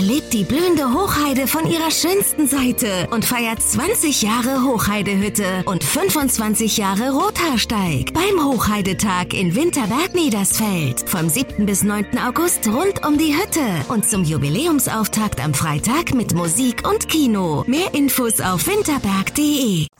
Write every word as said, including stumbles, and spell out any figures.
Erlebt die blühende Hochheide von ihrer schönsten Seite und feiert zwanzig Jahre Hochheidehütte und fünfundzwanzig Jahre Rothaarsteig beim Hochheidetag in Winterberg-Niedersfeld. Vom siebten bis neunten August rund um die Hütte und zum Jubiläumsauftakt am Freitag mit Musik und Kino. Mehr Infos auf winterberg punkt de.